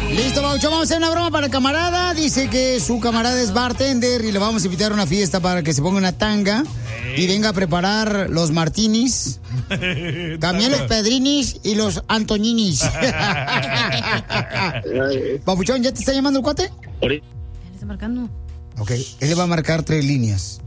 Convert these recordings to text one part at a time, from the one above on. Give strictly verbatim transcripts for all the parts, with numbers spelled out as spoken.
Listo, Baucho, vamos a hacer una broma para el camarada. Dice que su camarada es bartender y le vamos a invitar a una fiesta para que se ponga una tanga y venga a preparar los martinis, también los pedrinis y los antoninis. Papuchón, ¿ya te está llamando el cuate? Él está marcando. Ok, él le va a marcar tres líneas.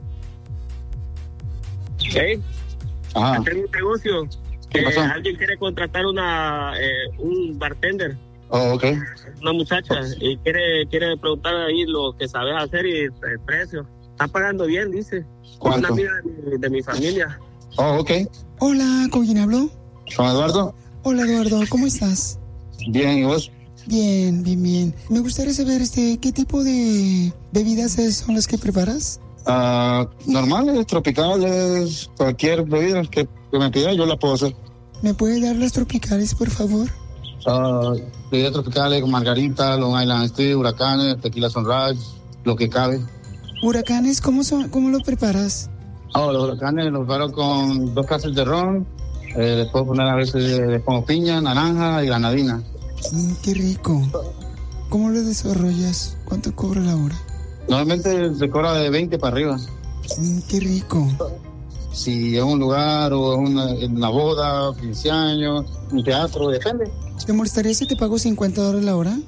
Hey, Ajá. tengo un negocio. ¿Qué Eh, pasó? alguien quiere contratar una eh, un bartender, Oh, ok. una muchacha, y quiere quiere preguntar ahí lo que sabes hacer y el precio. Está pagando bien, dice. ¿Cuánto? Una amiga de mi, de mi familia. Oh, ok. Hola, ¿con quién hablo? ¿Con Eduardo? Hola, Eduardo, ¿cómo estás? Bien, ¿y vos? Bien, bien, bien. Me gustaría saber, este, ¿qué tipo de bebidas son las que preparas? Uh, normales, tropicales, cualquier bebida que, que me pida, yo la puedo hacer. ¿Me puede dar las tropicales, por favor? Uh, bebidas tropicales con margarita, Long Island Steel, huracanes, tequila Sunrise, lo que cabe. ¿Huracanes? ¿Cómo son? ¿Cómo lo preparas? Oh, los huracanes los preparo con dos clases de ron, eh, les puedo poner a veces, les pongo piña, naranja y granadina. Mm, qué rico. ¿Cómo lo desarrollas? ¿Cuánto cobra la hora? Normalmente se cobra de veinte para arriba. Mm, qué rico. Si es un lugar o es una, una boda, quince años, un teatro, depende. ¿Te molestaría si te pago cincuenta dólares la hora?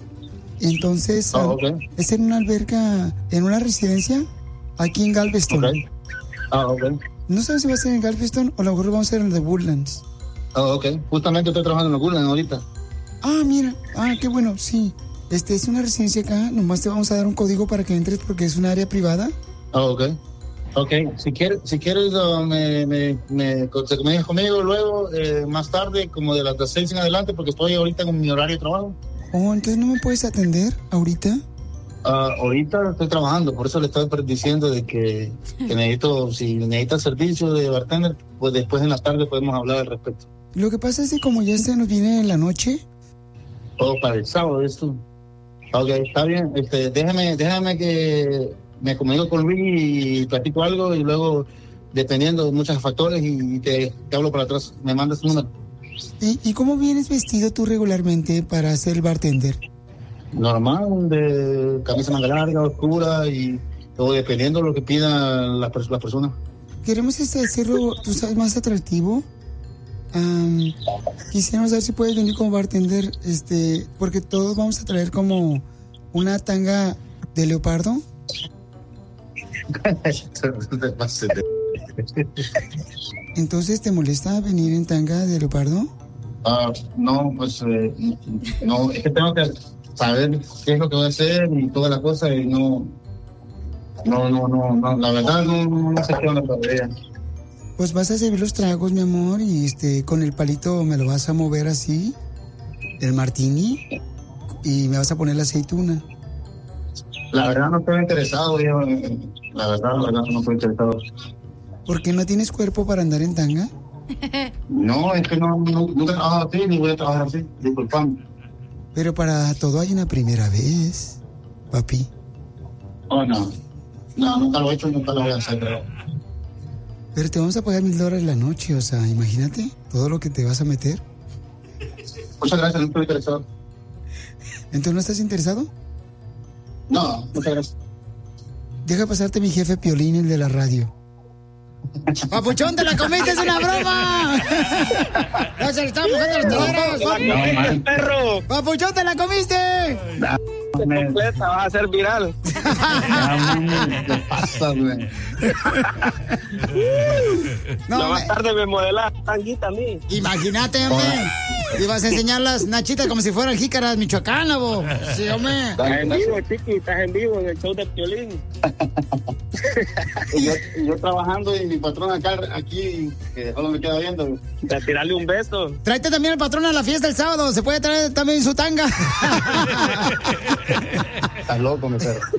Entonces, Oh, okay. ¿es en una alberca, en una residencia? Aquí en Galveston. Okay. Ah, ok. No sé si va a ser en Galveston o a lo mejor vamos a hacer en The Woodlands. Ah, ok. Justamente estoy trabajando en los Woodlands ahorita. Ah, mira. Ah, qué bueno, sí. Este es una residencia acá. Nomás te vamos a dar un código para que entres porque es un área privada. Ah, ok. Ok. Si quieres, si quieres uh, me, me, me, te comunicas conmigo luego, eh, más tarde, como de las seis en adelante, porque estoy ahorita en mi horario de trabajo. Oh, entonces no me puedes atender ahorita. Uh, ahorita estoy trabajando, por eso le estoy diciendo de que, que necesito, si necesitas servicio de bartender, pues después en la tarde podemos hablar al respecto. Lo que pasa es que como ya se nos viene en la noche. Oh, para el sábado esto. Ok, está bien. Este, déjame, déjame que me comunico con Luis y platico algo y luego, dependiendo de muchos factores, y te, te hablo para atrás. Me mandas un número. ¿Y, ¿Y cómo vienes vestido tú regularmente para ser el bartender? Normal, de camisa manga larga, oscura, y todo dependiendo de lo que pidan las la personas. Queremos este, hacerlo, tú sabes, más atractivo. Um, quisiéramos saber si puedes venir como bartender, este, porque todos vamos a traer como una tanga de leopardo. Entonces, ¿te molesta venir en tanga de leopardo? Uh, no, pues eh, no, es que tengo que saber qué es lo que voy a hacer y todas las cosas y no, no, no, no, no la verdad no, no, no sé qué onda todavía. Pues vas a servir los tragos, mi amor, y este, con el palito me lo vas a mover así, el martini, y me vas a poner la aceituna. La verdad no estoy interesado, yo, la verdad, la verdad no estoy interesado. ¿Por qué no tienes cuerpo para andar en tanga? No, es que no, no, nunca he trabajado así, ni voy a trabajar así, disculpame. Pero para todo hay una primera vez, papi. Oh, no, no, nunca lo he hecho, nunca lo voy a hacer, pero... Pero te vamos a pagar mil dólares la noche, o sea, imagínate todo lo que te vas a meter. Muchas gracias, no estoy interesado. ¿Entonces no estás interesado? No, muchas gracias. Deja pasarte mi jefe Piolín, el de la radio. ¡Papuchón, te la comiste, es una broma! ¡No se le están mojando los toreros! ¡No, man, perro! ¡Papuchón, te la comiste! Completa, va a ser viral. ¿Qué pasa, güey? No, no, más tarde me modelas tanguita a mí. Imagínate, hombre. Ibas a enseñar las nachitas como si fueran jícaras michoacanas, bo. Sí, hombre. Estás en vivo, chiqui, estás en vivo en el show de Piolín. y yo, y yo trabajando y mi patrón acá, aquí, que solo me queda viendo. A tirarle un beso. Tráete también al patrón a la fiesta el sábado. Se puede traer también su tanga. Estás loco, mi perro.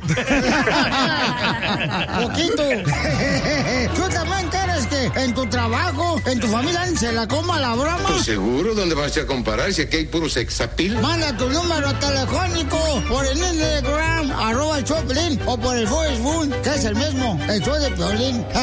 Poquito. ¿Tú también quieres que en tu trabajo, en tu familia, se la coma la broma? Pues seguro, ¿dónde vas a comparar si aquí hay puro sexapil? Manda tu número telefónico por el Instagram, arroba el show de Piolín, o por el Facebook, que es el mismo, el show de Piolín.